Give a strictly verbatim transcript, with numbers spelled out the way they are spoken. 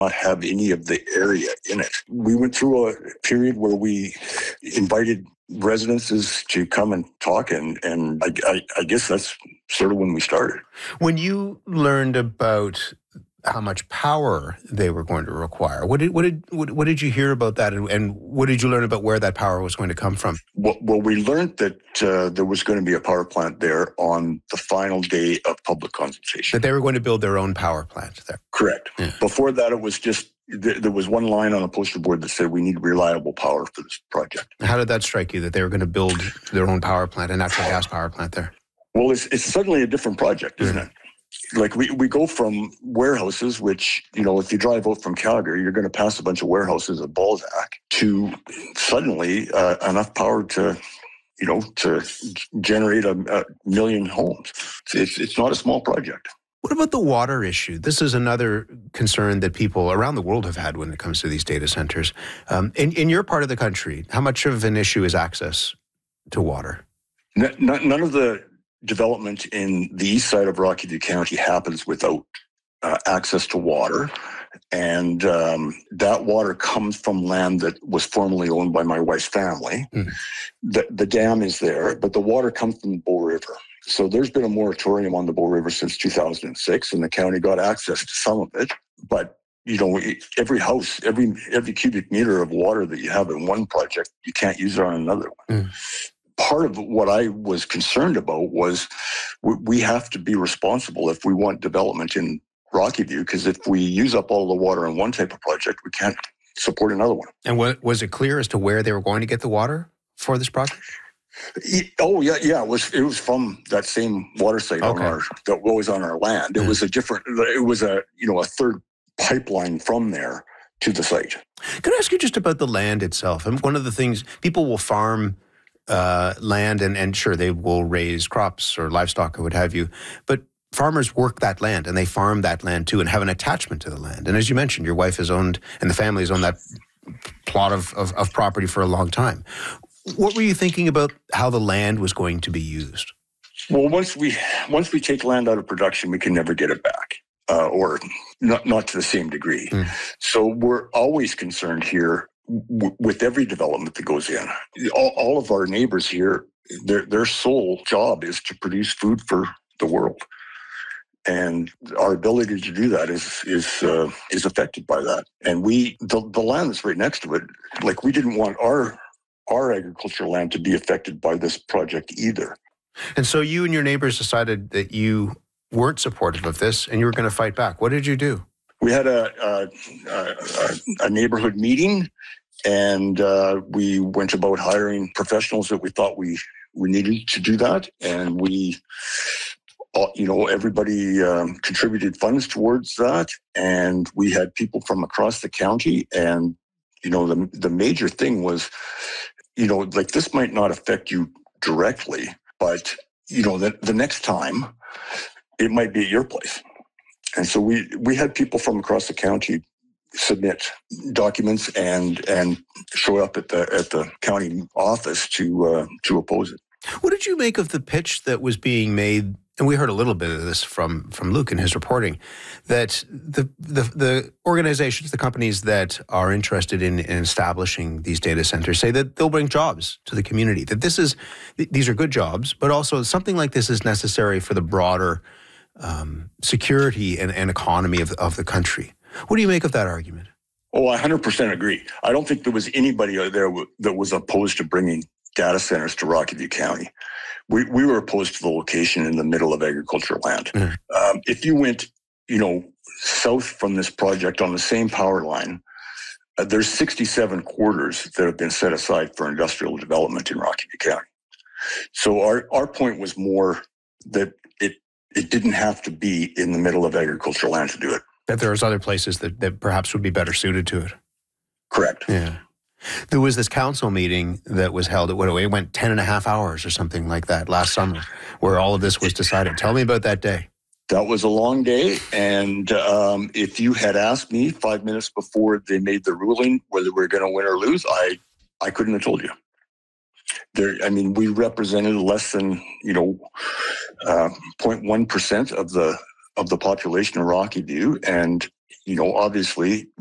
not have any of the area in it. We went through a period where we invited residences to come and talk, and, and I, I, I guess that's sort of when we started. When you learned about how much power they were going to require, what did what did what, what did you hear about that, and, and what did you learn about where that power was going to come from? Well, well we learned that uh, there was going to be a power plant there on the final day of public consultation. That they were going to build their own power plant there. Correct. Yeah. Before that, it was just, th- there was one line on a poster board that said we need reliable power for this project. How did that strike you, that they were going to build their own power plant, a natural gas power plant there? Well, it's, it's suddenly a different project, isn't yeah. it? Like we, we go from warehouses, which, you know, if you drive out from Calgary, you're going to pass a bunch of warehouses at Balzac, to suddenly uh, enough power to, you know, to generate a, a million homes. It's, it's not a small project. What about the water issue? This is another concern that people around the world have had when it comes to these data centers. Um, in, in your part of the country, how much of an issue is access to water? N- none of the development in the east side of Rocky County happens without uh, access to water. And um, that water comes from land that was formerly owned by my wife's family. Mm. The, the dam is there, but the water comes from the Bow River. So there's been a moratorium on the Bow River since two thousand six, and the county got access to some of it. But, you know, every house, every every cubic meter of water that you have in one project, you can't use it on another one. Mm. Part of what I was concerned about was we have to be responsible if we want development in Rocky View, because if we use up all the water on one type of project, we can't support another one. And what, was it clear as to where they were going to get the water for this project? Oh yeah, yeah. It was it was from that same water site okay. on our that was on our land. It yeah. was a different. It was a you know a third pipeline from there to the site. Can I ask you just about the land itself? And one of the things, people will farm uh, land, and, and sure, they will raise crops or livestock or what have you, but farmers work that land and they farm that land too and have an attachment to the land. And as you mentioned, your wife has owned, and the family has owned that plot of, of, of property for a long time. What were you thinking about how the land was going to be used? Well, once we once we take land out of production, we can never get it back, uh, or not not to the same degree. Mm. So we're always concerned here w- with every development that goes in. All, all of our neighbors here, their their sole job is to produce food for the world, and our ability to do that is is uh, is affected by that. And we the the land that's right next to it, like we didn't want our our agricultural land to be affected by this project either. And so you and your neighbors decided that you weren't supportive of this and you were going to fight back. What did you do? We had a a, a, a neighborhood meeting, and uh, we went about hiring professionals that we thought we, we needed to do that. And we, you know, everybody um, contributed funds towards that. And we had people from across the county. And, you know, the the major thing was, you know, like this might not affect you directly, but, you know, the, the next time it might be at your place. And so we, we had people from across the county submit documents and and show up at the at the county office to uh, to oppose it. What did you make of the pitch that was being made? And we heard a little bit of this from, from Luke in his reporting, that the, the the organizations, the companies that are interested in, in establishing these data centers say that they'll bring jobs to the community, that this is, these are good jobs, but also something like this is necessary for the broader um, security and, and economy of, of the country. What do you make of that argument? Oh, I one hundred percent agree. I don't think there was anybody out there that was opposed to bringing data centers to Rocky View County. We we were opposed to the location in the middle of agricultural land. Mm. Um, if you went, you know, south from this project on the same power line, uh, there's sixty-seven quarters that have been set aside for industrial development in Rocky View County. So our, our point was more that it it didn't have to be in the middle of agricultural land to do it. That there's other places that, that perhaps would be better suited to it. Correct. Yeah. There was this council meeting that was held at what it went ten and a half hours or something like that last summer, where all of this was decided. Tell me about that day. That was a long day, and um, if you had asked me five minutes before they made the ruling whether we're going to win or lose, I I couldn't have told you. There, I mean, we represented less than you know, uh, zero point one percent of the of the population of Rocky View, and you know, obviously